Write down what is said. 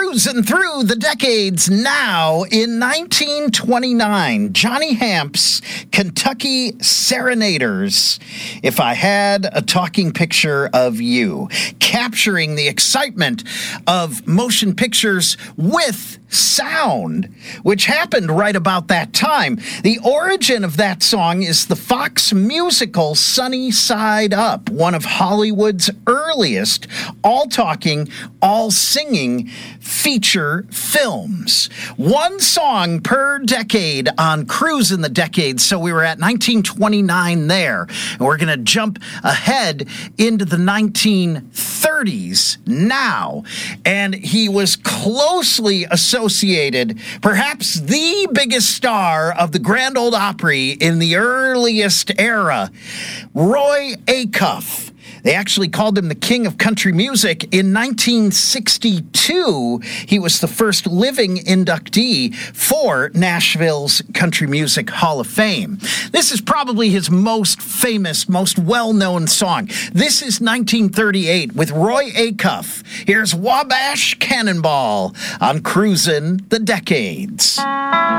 Cruising through the decades now. In 1929, Johnny Hamp's Kentucky Serenaders, If I Had a Talking Picture of You, capturing the excitement of motion pictures with sound, which happened right about that time. The origin of that song is the Fox musical Sunny Side Up, one of Hollywood's earliest all-talking, all-singing feature films. One song per decade on Cruise in the Decades, so we were at 1929 there, and we're going to jump ahead into the 1930s now, and he was closely associated, perhaps the biggest star of the Grand Ole Opry in the earliest era, Roy Acuff. They actually called him the King of Country Music. In 1962, he was the first living inductee for Nashville's Country Music Hall of Fame. This is probably his most famous, most well-known song. This is 1938 with Roy Acuff. Here's Wabash Cannonball on Cruisin' the Decades.